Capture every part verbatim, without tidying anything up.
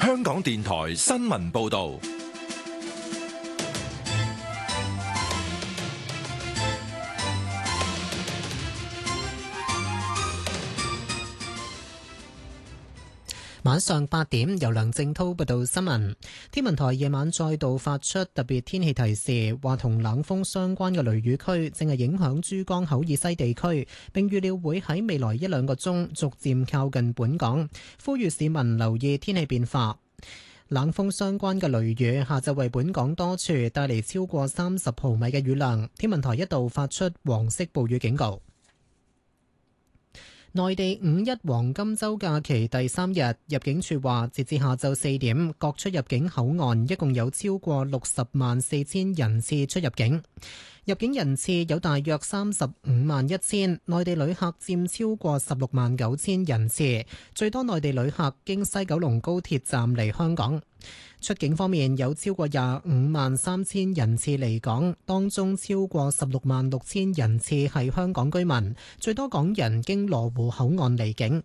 香港電台新聞報道。 晚上八點，由梁正濤報道新聞。天文台夜晚再度發出特別天氣提示，話同冷鋒相關嘅雷雨區正係影響珠江口以西地區，並預料會喺未來一兩個鐘逐漸靠近本港，呼籲市民留意天氣變化。冷鋒相關嘅雷雨下晝為本港多處帶嚟超過三十毫米嘅雨量，天文台一度發出黃色暴雨警告。內地五一黃金週假期第三日，入境處話，截至下晝四點，各出入境口岸一共有超過六十萬四千人次出入境。入境人次有大約三十五萬一千，內地旅客佔超過十六萬九千人次，最多內地旅客經西九龍高鐵站嚟香港。出境方面有超過廿五萬三千人次離港，當中超過十六萬六千人次係香港居民，最多港人經羅湖口岸離境。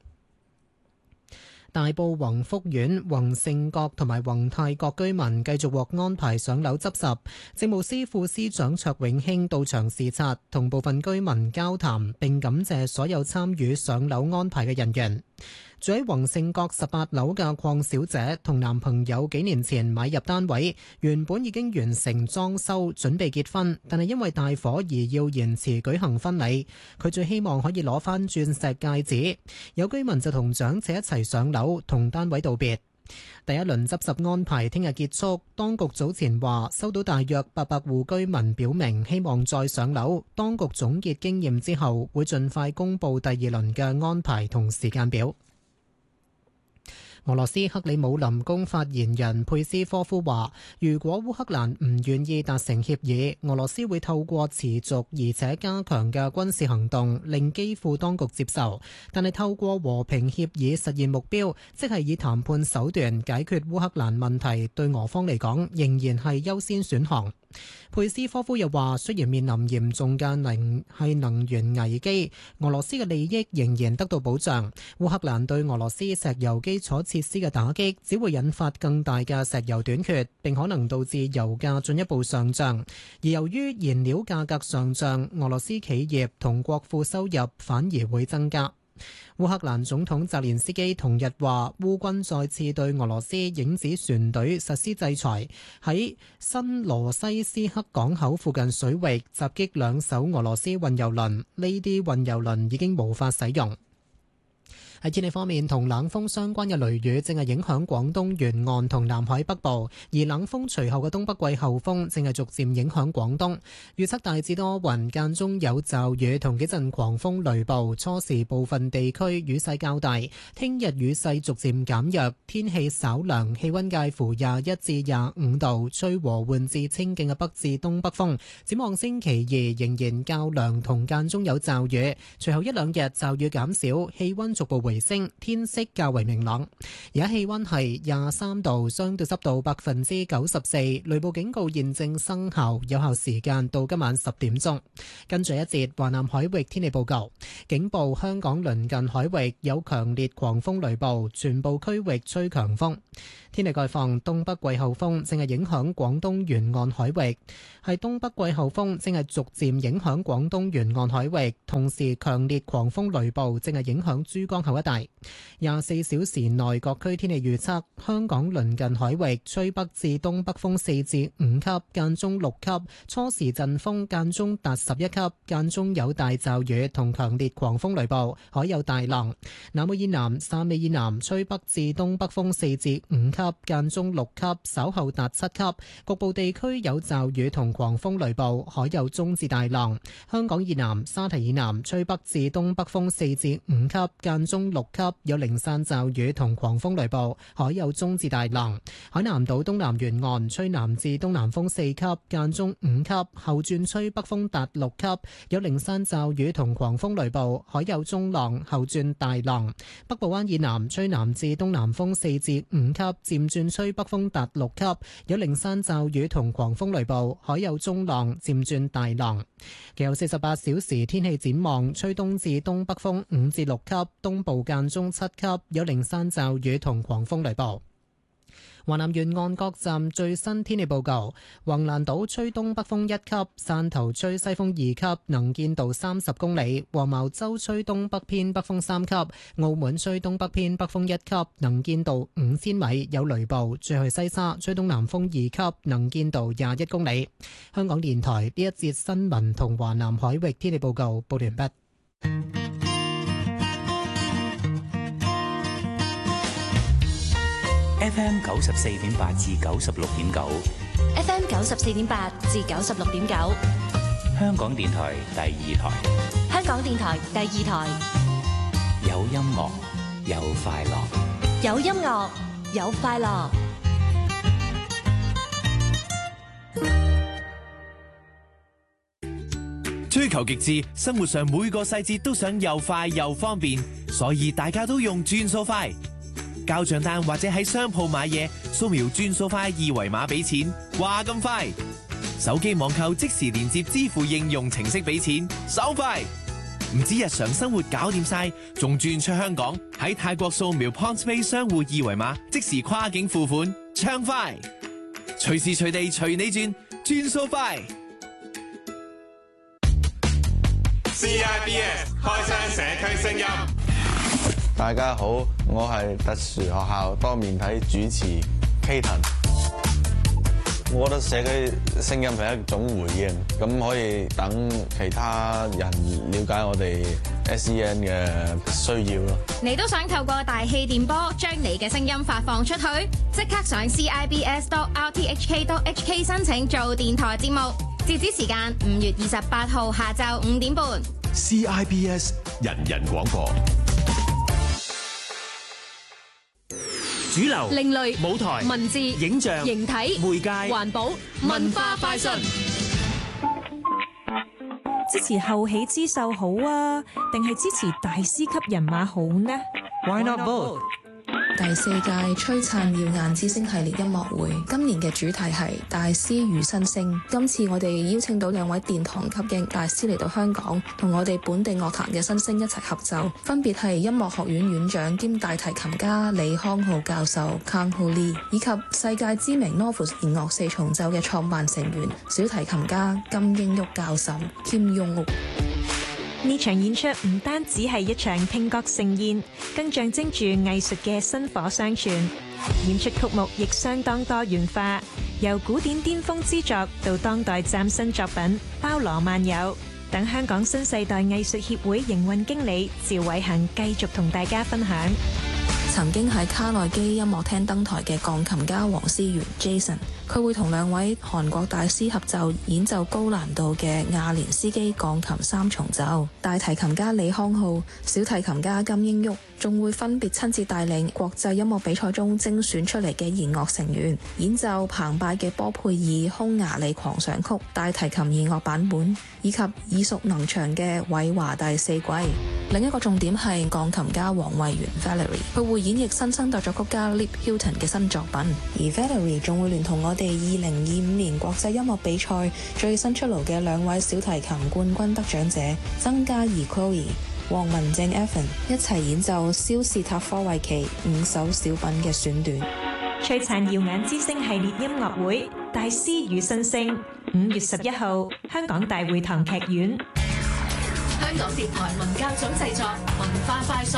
大埔宏福苑、宏盛閣同埋宏泰閣居民繼續獲安排上樓執拾，政務司副司長卓永興到場視察，同部分居民交談，並感謝所有參與上樓安排嘅人員。住喺宏盛閣十八樓嘅鄺小姐同男朋友幾年前買入單位，原本已經完成裝修，準備結婚，但係因為大火而要延遲舉行婚禮。佢最希望可以攞返鑽石戒指。有居民就同長者一齊上樓同單位道別。第一輪執拾安排聽日結束，當局早前話收到大約八百戶居民表明希望再上樓，當局總結經驗之後會盡快公布第二輪嘅安排同時間表。俄羅斯克里姆林宮發言人佩斯科夫話，如果烏克蘭唔願意達成協議，俄羅斯會透過持續而且加強嘅軍事行動令基輔當局接受，但係透過和平協議實現目標，即係以談判手段解決烏克蘭問題，對俄方嚟講仍然係優先選項。佩斯科夫又話，雖然面臨嚴重嘅能係能源危機，俄羅斯嘅利益仍然得到保障。烏克蘭對俄羅斯石油基礎設施嘅打擊只會引發更大嘅石油短缺，並可能導致油價進一步上漲。而由於燃料價格上漲，俄羅斯企業同國庫收入反而會增加。烏克蘭總統澤連斯基同日話，烏軍再次對俄羅斯影子船隊實施制裁，喺新羅西斯克港口附近水域襲擊兩艘俄羅斯運油輪，呢啲運油輪已經無法使用。喺天氣方面，同冷鋒相關嘅雷雨正係影響廣東沿岸同南海北部，而冷鋒隨後嘅東北季候風正係逐漸影響廣東。預測大致多雲，間中有驟雨同幾陣狂風雷暴，初時部分地區雨勢較大。聽日雨勢逐漸減弱，天氣稍涼，氣溫介乎廿一至廿五度，吹和緩至清勁嘅北至東北風。展望星期二仍然較涼同間中有驟雨，隨後一兩日驟雨減少，氣溫逐步回升，天色較為明朗。而家氣溫係廿三度，相對濕度百分之九十四，雷暴警告現正生效，有效時間到今晚十點鐘。跟住一節華南海域天氣報告，警報：香港鄰近海域有強烈狂風雷暴，全部區域吹強風。天氣概況：東北季候風正係影響廣東沿岸海域，係東北季候風正係逐漸影響廣東沿岸海域，同時強烈狂風雷暴正係影響珠江口一帶。廿四小時內各區天氣預測：香港鄰近海域吹北至東北風四至五級，間中六級，初時陣風間中達十一級，間中有大驟雨同強烈狂風雷暴，海有大浪。南澳以南、汕尾以南吹北至東北風四至五級，間中六級，稍後達七級，局部地區有驟雨同狂風雷暴，海有中至大浪。香港以南、沙堤以南吹北至東北風四至五級，間中六級，有零散驟雨同狂風雷暴，海有中至大浪。海南島東南沿岸吹南至東南風四級，間中五級，後轉吹北風達六級，有零散驟雨同狂風雷暴，海有中浪，後轉大浪。北部灣以南吹南至東南風四至五級，漸轉吹北風達六級，有零散驟雨同狂風雷暴，海有中浪，漸轉大浪。其後四十八小時天氣展望，吹東至東北風五至六級，東部間中七級，有零散驟雨同狂風雷暴。 華南沿岸各站最新天氣報告：橫瀾島吹東北風一級，汕頭吹西風二級，能見度三十公里；黃茅洲吹東北偏北風三級，澳門吹東北偏北風一級，能見度五千米，有雷暴。最去西沙吹東南風二級，能見度廿一公里。香港電台呢一節新聞同華南海域天氣報告報完畢。 F M 九十四點八至九十六點九 ，F M 九十四點八至九十六點九， 香港電台第二台， 香港電台第二台， 有音樂，有快樂， 有音樂，有快樂。 追求極致，生活上每個細節都想又快又方便，所以大家都用轉數快。交賬單或者喺商鋪買嘢，掃描轉數快二維碼俾錢，話咁快。手機網購即時連接支付應用程式俾錢，手快。唔止日常生活搞掂晒，仲轉出香港，喺泰國掃描 PointsPay 商戶二維碼，即時跨境付款，暢快。隨時隨地隨你轉，轉數快。 C I B S 開箱社區聲音。 大家好，我係特殊學校多面體主持 Katon。我覺得社區聲音係一種回應，咁可以等其他人了解我哋 S E N 嘅需要咯。 你都想透過大氣電波將你嘅聲音發放出去？即刻上 C I B S dot R T H K dot H K 申請做電台節目。截止時間五月二十八號下晝五點半。 C I B S 人人廣播。 主流、 另類舞台、 文字、 影像、 形體、 媒介、 環保、文化快訊。 支持後起之秀好啊，定係支持大師級人馬好呢？ Why not both？ 第四屆璀璨耀眼之星系列音樂會，今年嘅主題係大師與新星。今次我哋邀請到兩位殿堂級嘅大師嚟到香港，同我哋本地樂壇嘅新星一齊合奏，分別係音樂學院院長兼大提琴家李康浩教授 Kang Ho Lee， 以及世界知名 Novus 弦樂四重奏嘅創辦成員小提琴家金英旭教授 Kim Yong Wook。 呢場演出唔單止係一場聽覺盛宴，更象徵住藝術嘅薪火相傳。演出曲目亦相當多元化，由古典巔峰之作到當代嶄新作品，包羅萬有。等香港新世代藝術協會營運經理趙偉恒繼續同大家分享。 曾經喺卡內基音樂廳登台嘅鋼琴家黃思源 Jason， 佢會同兩位韓國大師合奏演奏高難度嘅亞連斯基鋼琴三重奏。大提琴家李康浩、小提琴家金英旭仲會分別親自帶領國際音樂比賽中精選出嚟嘅弦樂成員演奏澎湃嘅波佩爾匈牙利狂想曲大提琴弦樂版本，以及耳熟能詳嘅韋華第四季。另一個重點係鋼琴家黃慧源 Valerie， 佢會演繹新生代作曲家 Lip Hilton 嘅新作品，而 Valerie 仲會聯同我哋二零二五年國際音樂比賽最新出爐嘅兩位小提琴冠軍得獎者曾嘉怡 Chloe、黃文正 Evan 一齊演奏肖士塔科維奇五首小品嘅選段。 璀璨耀眼之星系列音樂會大師與新星，五月十一號香港大會堂劇院。 香港電台文教組製作文化快訊。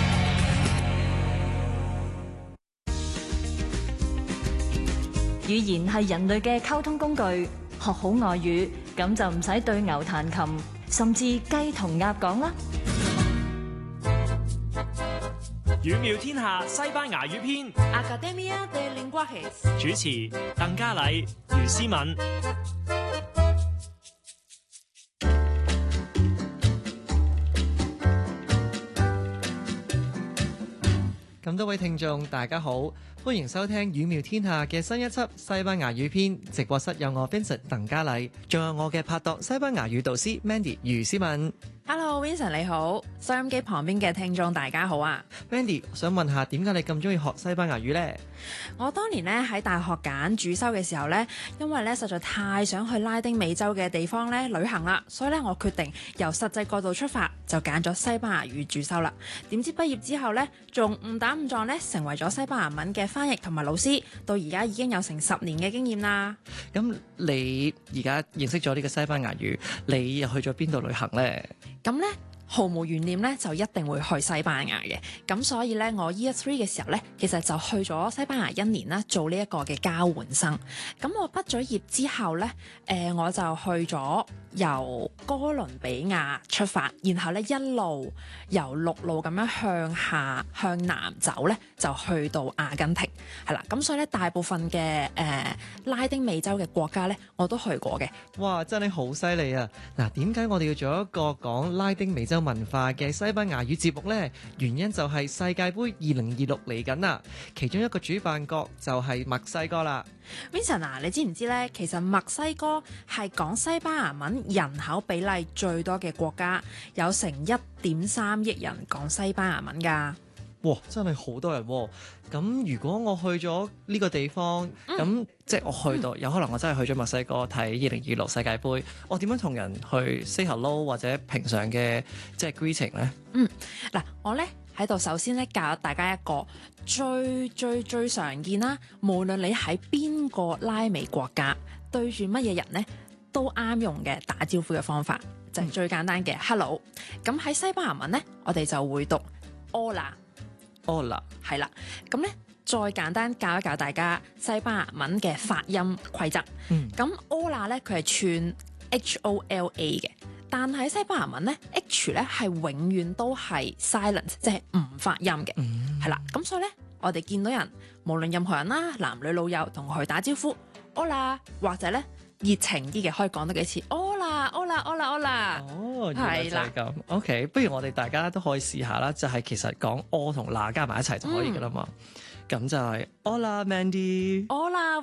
語言係人類嘅溝通工具，學好外語咁就唔使對牛彈琴，甚至雞同鴨講啦。 語妙天下西班牙語篇 Academia de Lenguajes， 主持鄧嘉禮、余思敏。 咁多位聽眾大家好，歡迎收聽語妙天下嘅新一輯西班牙語篇。直播室有我 Vincent 鄧嘉禮，仲有我嘅拍檔西班牙語導師 Mandy 余思敏。 Hello，Vincent 你好，收音機旁邊嘅聽眾大家好啊。 Mandy，我想問下點解你咁中意學西班牙語呢？ 我當年咧喺大學揀主修嘅時候咧，因為咧實在太想去拉丁美洲嘅地方咧旅行啦，所以咧我決定由實際角度出發，就揀咗西班牙語主修啦。點知畢業之後咧，仲誤打誤撞咧成為咗西班牙文嘅翻譯同埋老師，到而家已經有成十年嘅經驗啦。 咁你而家認識咗呢個西班牙語，你又去咗邊度旅行呢？ 咁咧毫無懸念咧，就一定會去西班牙嘅。咁所以咧，我 Year Three 嘅時候咧，其實就去咗西班牙一年啦，做呢一個嘅交換生。咁我畢咗業之後咧，誒、呃、我就去咗由哥倫比亞出發，然後咧一路由陸路咁樣向下向南走咧，就去到阿根廷。係啦，咁所以咧大部分嘅誒、呃、拉丁美洲嘅國家咧，我都去過嘅。 哇，真係好犀利啊！嗱，點解我哋要做一個講拉丁美洲文化嘅西班牙語節目呢？原因就係世界盃二零二六嚟緊啦，其中一個主辦國就係墨西哥啦。 Vincent 啊，你知唔知呢？其實墨西哥係講西班牙文人口比例最多嘅國家，有成一點三億人講西班牙文㗎。 哇，真係好多人喎！咁如果我去咗呢個地方，咁、嗯、即係我去到，嗯、有可能我真係去咗墨西哥睇二零二六世界盃，我點樣同人去 say hello 或者平常嘅即係 greeting 呢？ 嗯，嗱，我呢喺度首先咧教大家一個最最最常見啦，無論你喺邊個拉美國家對住乜嘢人呢，都啱用嘅打招呼嘅方法，就係、是、最簡單嘅 hello。咁喺西班牙文呢，我哋就會讀 hola。Hola 係啦，咁咧再簡單教一教大家西班牙文嘅發音規則。咁、嗯、Hola 咧佢係串 H O L A 嘅，但係西班牙文咧 H 咧係永遠都係 silent， 即係唔發音嘅。係、嗯、啦，咁所以咧我哋見到人，無論任何人啦，男女老幼，同佢打招呼 Hola， 或者咧熱情啲嘅可以講多幾次 Hola，Hola，Hola，Hola。 哦，原來就係咁。OK， 不如我哋大家都可以試下啦，就係、是、其實講 O 同啦加埋一齊就可以噶啦嘛。咁、嗯、就係 Hola Mandy，Hola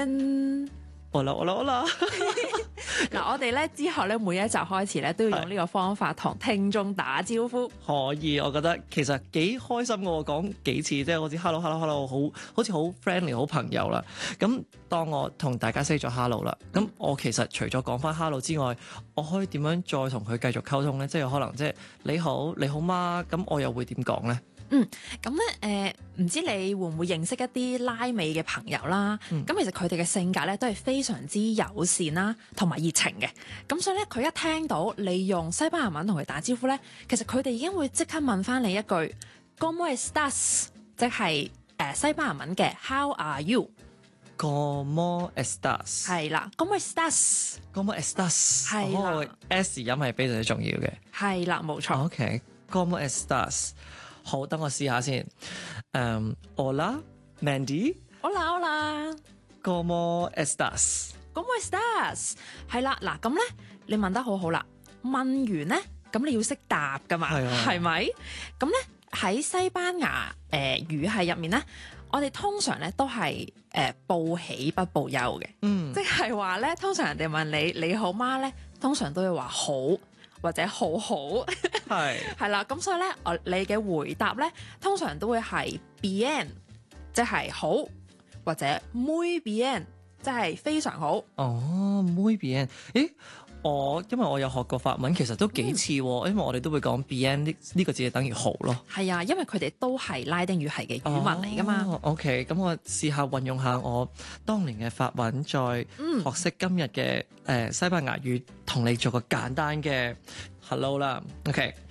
Vincent，Hola，Hola，Hola。嗱，我哋咧之後咧每一集開始咧都要用呢個方法同聽眾打招呼。 可以，我覺得其實幾開心嘅喎，講幾次即係好似 hello hello hello， 好好似好 friendly 好朋友啦。咁當我同大家 say 咗 hello 啦，咁我其實除咗講翻 hello 之外，我可以點樣再同佢繼續溝通咧？即係可能即係你好你好嗎？咁我又會點講咧？ 嗯，咁咧誒，唔知你會唔會認識一啲拉美嘅朋友啦？咁、嗯、其實佢哋嘅性格咧都係非常之友善啦，同埋熱情嘅。咁所以咧，佢一聽到你用西班牙文同佢打招呼咧，其實佢哋已經會即刻問翻你一句 ¿Cómo estás？ 即係誒西班牙文嘅 How are you？¿Cómo estás？ 係啦 ，¿Cómo estás？¿Cómo estás？ 係啦、 哦、，S 音係非常之重要嘅。 係啦，冇錯。 OK，¿Cómo estás？好，等我試下先。Um, Hola, Mandy. Hola, hola. ¿Cómo estás? ¿Cómo estás? 係啦，嗱咁咧，你問得好好啦。問完咧，咁你要識答噶嘛，係咪？咁咧喺西班牙誒、呃、語系入面咧，我哋通常咧都係誒、呃、報喜不報憂嘅，嗯，即係話咧，通常人哋問你你好嗎咧，通常都會話好。或者好好係係啦，咁所以咧，我你嘅回答咧，通常都會係 bien， 即係好，或者 muy bien， 即係非常好。 哦 muy bien， 誒，我因為我有學過法文，其實都幾似、嗯，因為我哋都會講 bien 呢呢個字係等於好咯。係啊，因為佢哋都係拉丁語系嘅語文嚟噶嘛。 哦、OK， 咁我試下運用下我當年嘅法文，再學識今日嘅誒西班牙語，同你做個簡單嘅 hello 啦。OK。